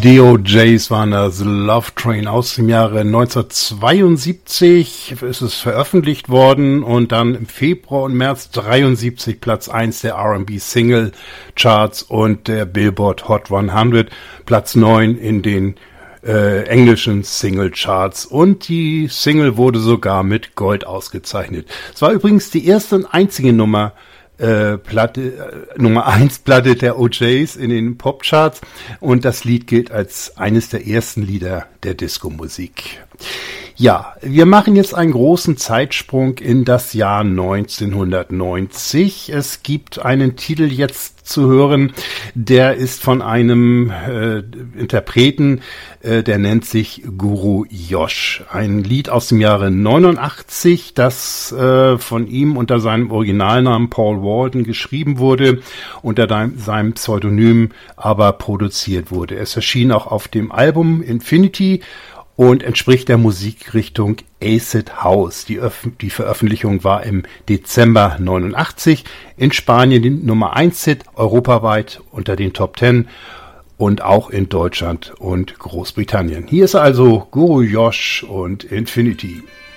Die OJs waren das Love Train aus dem Jahre 1972. Ist es veröffentlicht worden und dann im Februar und März 73 Platz 1 der R&B Single Charts und der Billboard Hot 100, Platz 9 in den englischen Single Charts, und die Single wurde sogar mit Gold ausgezeichnet. Es war übrigens die erste und einzige Nummer 1 Platte der OJs in den Popcharts, und das Lied gilt als eines der ersten Lieder der Disco-Musik. Ja, wir machen jetzt einen großen Zeitsprung in das Jahr 1990. Es gibt einen Titel jetzt zu hören, der ist von einem Interpreten, der nennt sich Guru Josh. Ein Lied aus dem Jahre 89, das von ihm unter seinem Originalnamen Paul Walden geschrieben wurde, unter seinem Pseudonym aber produziert wurde. Es erschien auch auf dem Album Infinity und entspricht der Musikrichtung Acid House. Die Veröffentlichung war im Dezember 89, in Spanien die Nummer 1 Hit, europaweit unter den Top 10 und auch in Deutschland und Großbritannien. Hier ist also Guru Josh und Infinity.